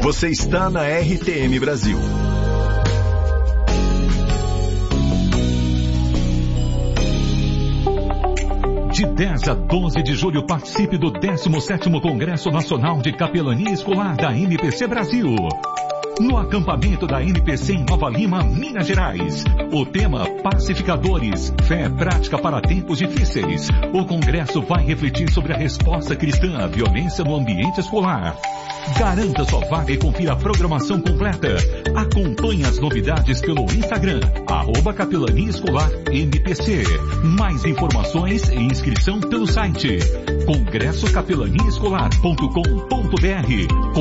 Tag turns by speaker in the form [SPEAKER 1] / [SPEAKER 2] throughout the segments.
[SPEAKER 1] Você está na RTM Brasil.
[SPEAKER 2] De 10 a 12 de julho, participe do 17º Congresso Nacional de Capelania Escolar da NPC Brasil. No acampamento da NPC em Nova Lima, Minas Gerais. O tema Pacificadores, fé prática para tempos difíceis. O congresso vai refletir sobre a resposta cristã à violência no ambiente escolar. Garanta sua vaga e confira a programação completa. Acompanhe as novidades pelo Instagram, @Capelania Escolar NPC. Mais informações e inscrição pelo site congressocapelaniaescolar.com.br.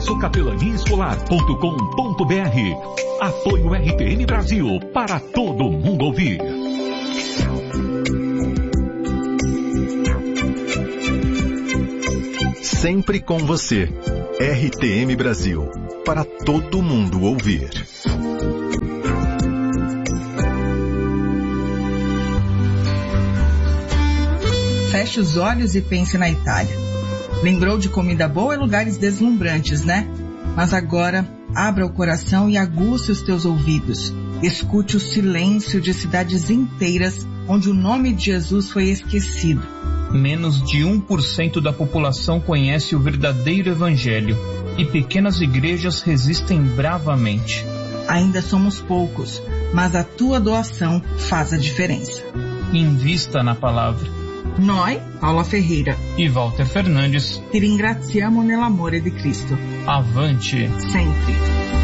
[SPEAKER 2] congressocapelaniaescolar.com.br. Apoio RTM Brasil, para todo mundo ouvir.
[SPEAKER 1] Sempre com você. RTM Brasil, para todo mundo ouvir.
[SPEAKER 3] Feche os olhos e pense na Itália. Lembrou de comida boa e lugares deslumbrantes, né? Mas agora, abra o coração e aguce os teus ouvidos. Escute o silêncio de cidades inteiras onde o nome de Jesus foi esquecido.
[SPEAKER 4] Menos de 1% da população conhece o verdadeiro evangelho e pequenas igrejas resistem bravamente.
[SPEAKER 3] Ainda somos poucos, mas a tua doação faz a diferença.
[SPEAKER 4] Invista na palavra.
[SPEAKER 3] Noi, Paula Ferreira
[SPEAKER 4] e Walter Fernandes,
[SPEAKER 3] ti ringraziamo nell'amore di Cristo.
[SPEAKER 4] Avante
[SPEAKER 3] sempre.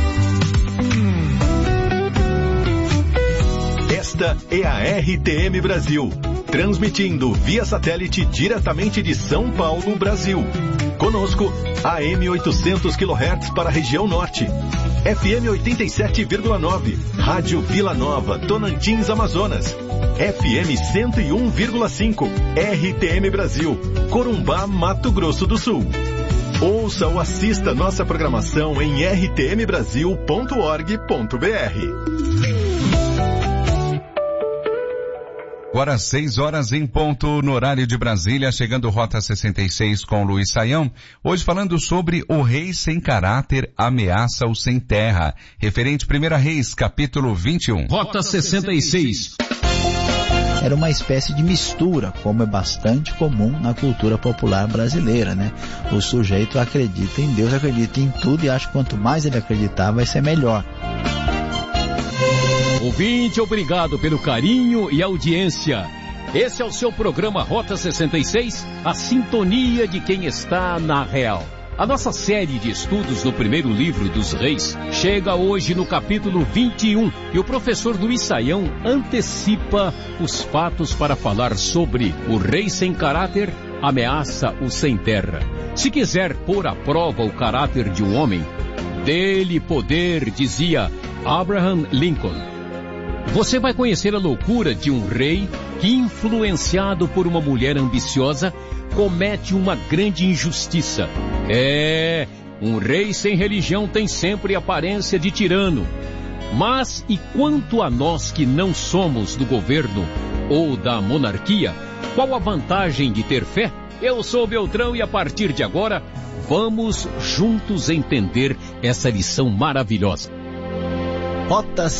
[SPEAKER 1] Esta é a RTM Brasil, transmitindo via satélite diretamente de São Paulo, Brasil. Conosco, AM 800 kHz para a região norte, FM 87,9, Rádio Vila Nova, Tonantins, Amazonas, FM 101,5, RTM Brasil, Corumbá, Mato Grosso do Sul. Ouça ou assista nossa programação em rtmbrasil.org.br.
[SPEAKER 5] Agora 6 horas em ponto no horário de Brasília, chegando Rota 66 com Luiz Saião. Hoje falando sobre o rei sem caráter ameaça o sem terra. Referente 1 Reis, capítulo 21.
[SPEAKER 2] Rota 66.
[SPEAKER 6] Era uma espécie de mistura, como é bastante comum na cultura popular brasileira, né? O sujeito acredita em Deus, acredita em tudo e acha que quanto mais ele acreditar vai ser melhor.
[SPEAKER 7] Ouvinte, obrigado pelo carinho e audiência. Esse é o seu programa Rota 66, a sintonia de quem está na real. A nossa série de estudos no primeiro livro dos reis chega hoje no capítulo 21 e o professor Luiz Saião antecipa os fatos para falar sobre o rei sem caráter ameaça o sem terra. Se quiser pôr à prova o caráter de um homem, dê-lhe poder, dizia Abraham Lincoln. Você vai conhecer a loucura de um rei que, influenciado por uma mulher ambiciosa, comete uma grande injustiça. Um rei sem religião tem sempre aparência de tirano. Mas e quanto a nós que não somos do governo ou da monarquia, qual a vantagem de ter fé? Eu sou Beltrão e a partir de agora, vamos juntos entender essa lição maravilhosa.
[SPEAKER 6] Rota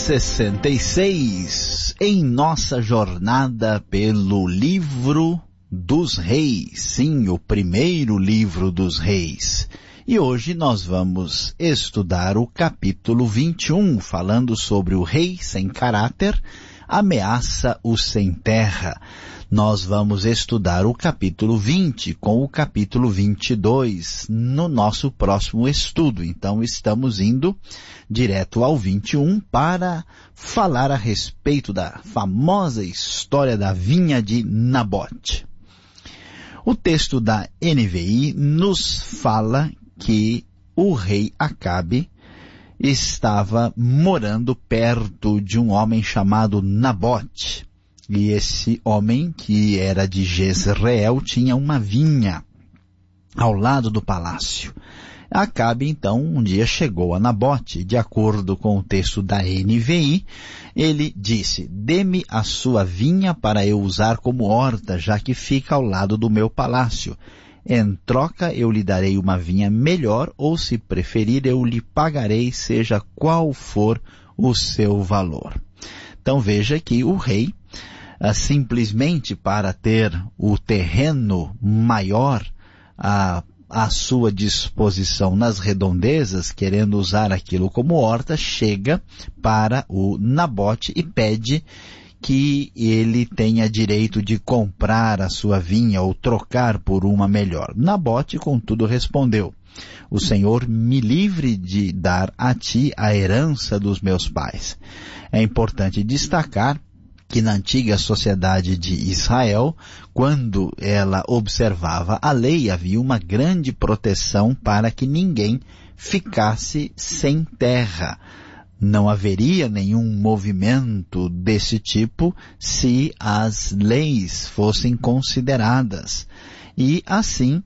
[SPEAKER 6] 66, em nossa jornada pelo livro dos reis, sim, o primeiro livro dos reis. E hoje nós vamos estudar o capítulo 21, falando sobre o rei sem caráter, ameaça o sem terra. Nós vamos estudar o capítulo 20 com o capítulo 22 no nosso próximo estudo. Então estamos indo direto ao 21 para falar a respeito da famosa história da vinha de Nabote. O texto da NVI nos fala que o rei Acabe estava morando perto de um homem chamado Nabote. E esse homem, que era de Jezreel, tinha uma vinha ao lado do palácio. Acabe, então, um dia chegou a Nabote. De acordo com o texto da NVI, ele disse: dê-me a sua vinha para eu usar como horta, já que fica ao lado do meu palácio. Em troca eu lhe darei uma vinha melhor, ou se preferir eu lhe pagarei, seja qual for o seu valor. Então veja que o rei, simplesmente para ter o terreno maior à sua disposição nas redondezas, querendo usar aquilo como horta, chega para o Nabote e pede que ele tenha direito de comprar a sua vinha ou trocar por uma melhor. Nabote, contudo, respondeu: o Senhor me livre de dar a ti a herança dos meus pais. É importante destacar que na antiga sociedade de Israel, quando ela observava a lei, havia uma grande proteção para que ninguém ficasse sem terra. Não haveria nenhum movimento desse tipo se as leis fossem consideradas. E assim,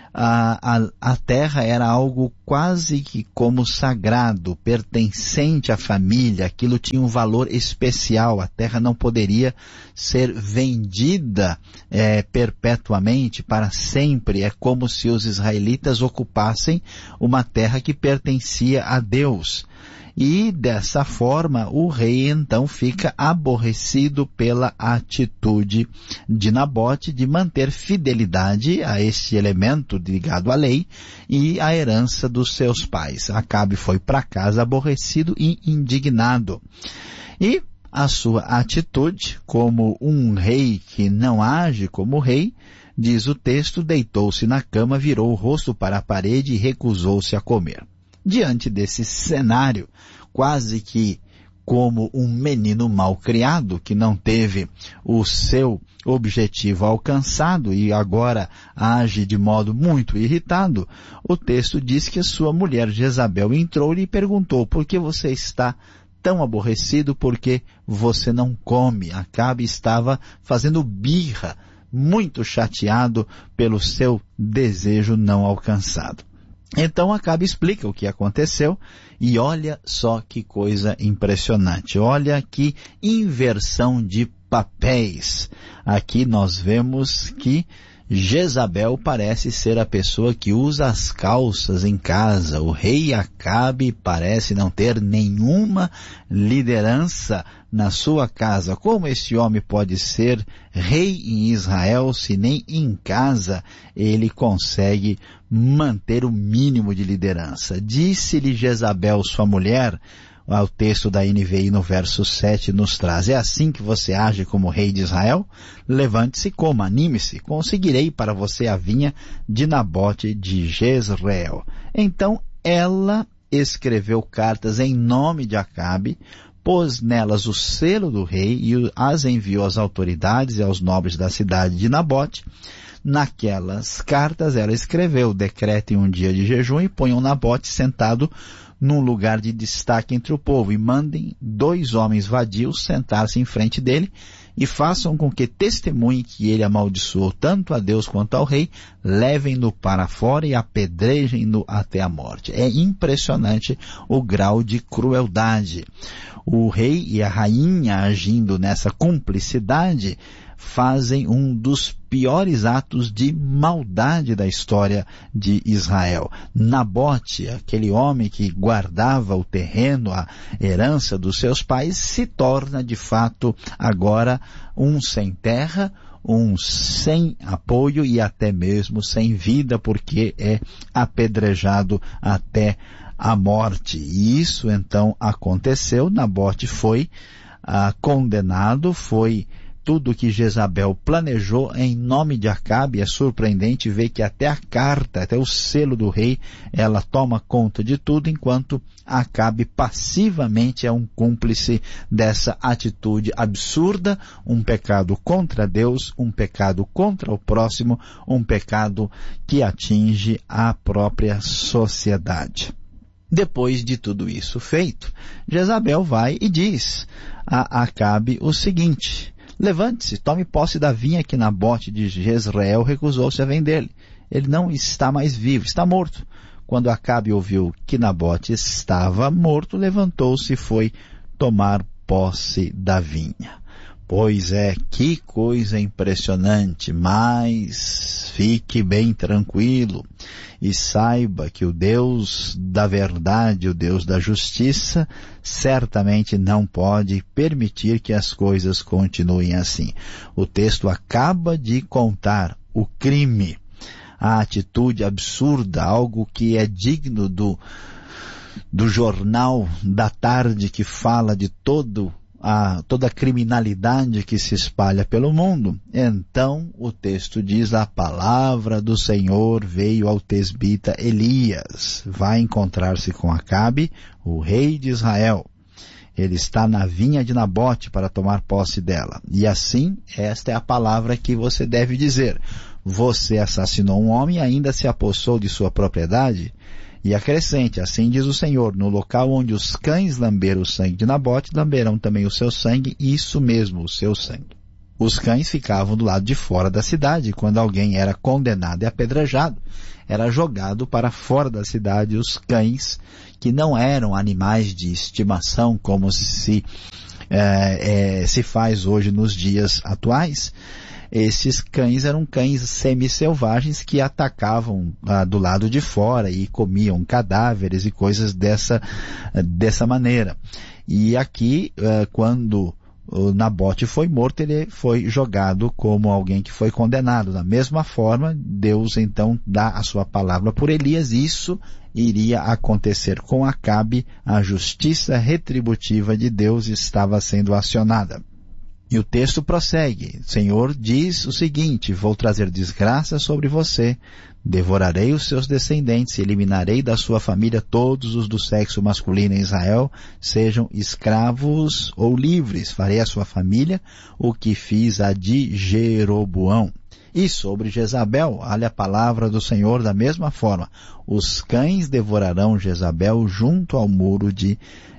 [SPEAKER 6] a terra era algo quase que como sagrado, pertencente à família, aquilo tinha um valor especial, a terra não poderia ser vendida perpetuamente, para sempre. É como se os israelitas ocupassem uma terra que pertencia a Deus. E dessa forma o rei então fica aborrecido pela atitude de Nabote de manter fidelidade a este elemento ligado à lei e à herança dos seus pais. Acabe foi para casa aborrecido e indignado. E a sua atitude, como um rei que não age como rei, diz o texto, deitou-se na cama, virou o rosto para a parede e recusou-se a comer. Diante desse cenário, quase que como um menino mal criado, que não teve o seu objetivo alcançado e agora age de modo muito irritado, o texto diz que a sua mulher Jezabel entrou-lhe e perguntou: por que você está tão aborrecido? Porque você não come? Acabe estava fazendo birra, muito chateado pelo seu desejo não alcançado. Então Acabe explica o que aconteceu e olha só que coisa impressionante. Olha que inversão de papéis. Aqui nós vemos que Jezabel parece ser a pessoa que usa as calças em casa. O rei Acabe parece não ter nenhuma liderança na sua casa. Como esse homem pode ser rei em Israel se nem em casa ele consegue manter o mínimo de liderança? Disse-lhe Jezabel, sua mulher, o texto da NVI no verso 7 nos traz: é assim que você age como rei de Israel? Levante-se, coma, anime-se, conseguirei para você a vinha de Nabote de Jezreel. Então ela escreveu cartas em nome de Acabe, pôs nelas o selo do rei e as enviou às autoridades e aos nobres da cidade de Nabote. Naquelas cartas ela escreveu: decretem um dia de jejum e ponham Nabote sentado num lugar de destaque entre o povo, e mandem 2 homens vadios sentar-se em frente dele, e façam com que testemunhe que ele amaldiçoou tanto a Deus quanto ao rei, levem-no para fora e apedrejem-no até a morte. É impressionante o grau de crueldade. O rei e a rainha, agindo nessa cumplicidade, fazem um dos piores atos de maldade da história de Israel. Nabote, aquele homem que guardava o terreno, a herança dos seus pais, se torna de fato agora um sem terra, um sem apoio e até mesmo sem vida, porque é apedrejado até a morte. E isso então aconteceu. Nabote foi condenado, foi tudo que Jezabel planejou em nome de Acabe. É surpreendente ver que até a carta, até o selo do rei, ela toma conta de tudo, enquanto Acabe passivamente é um cúmplice dessa atitude absurda, um pecado contra Deus, um pecado contra o próximo, um pecado que atinge a própria sociedade. Depois de tudo isso feito, Jezabel vai e diz a Acabe o seguinte: levante-se, tome posse da vinha que Nabote de Jezreel recusou-se a vender-lhe. Ele não está mais vivo, está morto. Quando Acabe ouviu que Nabote estava morto, levantou-se e foi tomar posse da vinha. Pois é, que coisa impressionante, mas fique bem tranquilo e saiba que o Deus da verdade, o Deus da justiça, certamente não pode permitir que as coisas continuem assim. O texto acaba de contar o crime, a atitude absurda, algo que é digno do jornal da tarde que fala de toda a criminalidade que se espalha pelo mundo. Então o texto diz: a palavra do Senhor veio ao tesbita Elias. Vai encontrar-se com Acabe, o rei de Israel. Ele está na vinha de Nabote para tomar posse dela. E assim, esta é a palavra que você deve dizer: você assassinou um homem e ainda se apossou de sua propriedade? E acrescente: assim diz o Senhor, no local onde os cães lamberam o sangue de Nabote, lamberão também o seu sangue, isso mesmo, o seu sangue. Os cães ficavam do lado de fora da cidade, e quando alguém era condenado e apedrejado, era jogado para fora da cidade os cães, que não eram animais de estimação como se faz hoje nos dias atuais. Esses cães eram cães semi-selvagens que atacavam do lado de fora e comiam cadáveres e coisas dessa maneira. E aqui, quando o Nabote foi morto, ele foi jogado como alguém que foi condenado. Da mesma forma, Deus então dá a sua palavra por Elias. Isso iria acontecer com Acabe. A justiça retributiva de Deus estava sendo acionada. E o texto prossegue. O Senhor diz o seguinte: vou trazer desgraça sobre você, devorarei os seus descendentes, eliminarei da sua família todos os do sexo masculino em Israel, sejam escravos ou livres. Farei à sua família o que fiz a de Jeroboão. E sobre Jezabel, olha a palavra do Senhor da mesma forma: os cães devorarão Jezabel junto ao muro de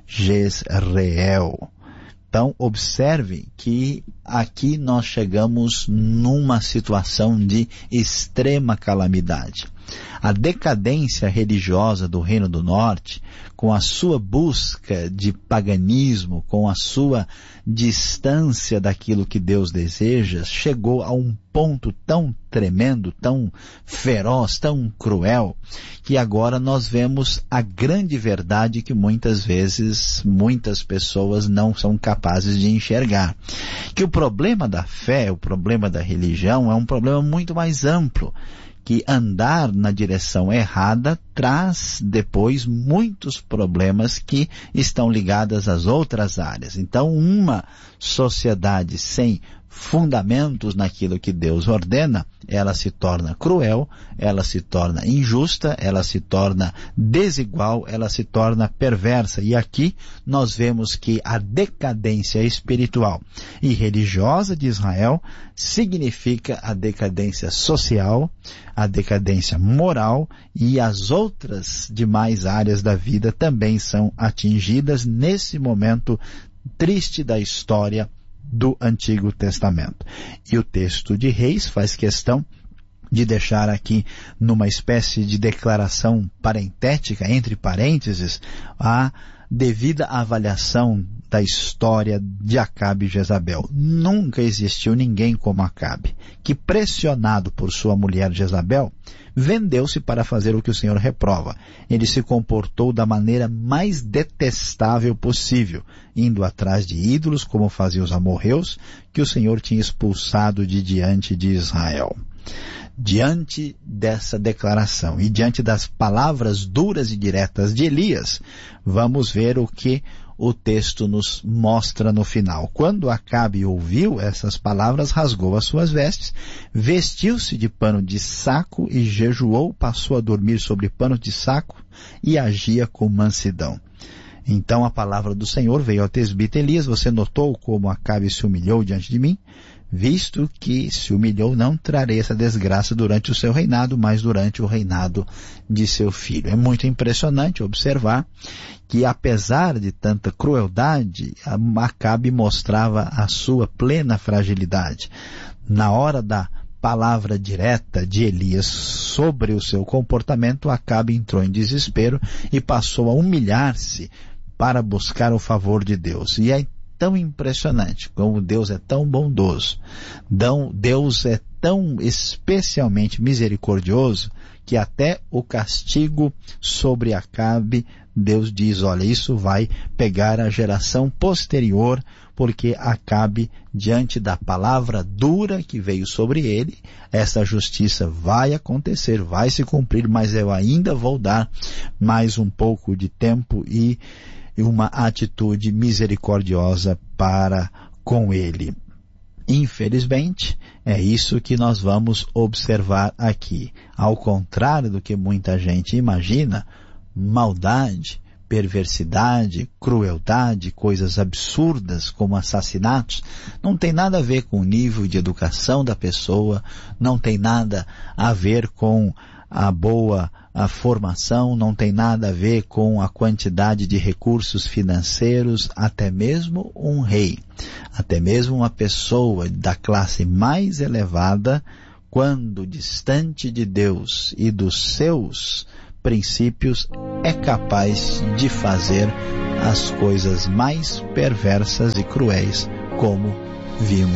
[SPEAKER 6] Jezreel. Então, observe que aqui nós chegamos numa situação de extrema calamidade. A decadência religiosa do Reino do Norte, com a sua busca de paganismo, com a sua distância daquilo que Deus deseja, chegou a um ponto tão tremendo, tão feroz, tão cruel, que agora nós vemos a grande verdade que muitas vezes muitas pessoas não são capazes de enxergar. Que o problema da fé, o problema da religião é um problema muito mais amplo, que andar na direção errada traz depois muitos problemas que estão ligados às outras áreas. Então, uma sociedade sem fundamentos naquilo que Deus ordena, ela se torna cruel, ela se torna injusta, ela se torna desigual, ela se torna perversa. E aqui nós vemos que a decadência espiritual e religiosa de Israel significa a decadência social, a decadência moral, e as outras demais áreas da vida também são atingidas nesse momento triste da história do Antigo Testamento. E o texto de Reis faz questão de deixar aqui, numa espécie de declaração parentética, entre parênteses, a devida avaliação da história de Acabe e Jezabel. Nunca existiu ninguém como Acabe, que, pressionado por sua mulher Jezabel, vendeu-se para fazer o que o Senhor reprova. Ele se comportou da maneira mais detestável possível, indo atrás de ídolos, como faziam os amorreus, que o Senhor tinha expulsado de diante de Israel. Diante dessa declaração e diante das palavras duras e diretas de Elias, vamos ver o que o texto nos mostra no final. Quando Acabe ouviu essas palavras, rasgou as suas vestes, vestiu-se de pano de saco e jejuou, passou a dormir sobre pano de saco e agia com mansidão. Então a palavra do Senhor veio ao tesbita Elias: você notou como Acabe se humilhou diante de mim? Visto que se humilhou, não trarei essa desgraça durante o seu reinado, mas durante o reinado de seu filho. É muito impressionante observar que, apesar de tanta crueldade, Acabe mostrava a sua plena fragilidade. Na hora da palavra direta de Elias sobre o seu comportamento, Acabe entrou em desespero e passou a humilhar-se para buscar o favor de Deus. E é tão impressionante, como Deus é tão bondoso, Deus é tão especialmente misericordioso, que até o castigo sobre Acabe, Deus diz, olha, isso vai pegar a geração posterior, porque Acabe, diante da palavra dura que veio sobre ele, essa justiça vai acontecer, vai se cumprir, mas eu ainda vou dar mais um pouco de tempo e uma atitude misericordiosa para com ele. Infelizmente, é isso que nós vamos observar aqui. Ao contrário do que muita gente imagina, maldade, perversidade, crueldade, coisas absurdas como assassinatos, não tem nada a ver com o nível de educação da pessoa, não tem nada a ver com a formação, não tem nada a ver com a quantidade de recursos financeiros. Até mesmo um rei, até mesmo uma pessoa da classe mais elevada, quando distante de Deus e dos seus princípios, é capaz de fazer as coisas mais perversas e cruéis, como vimos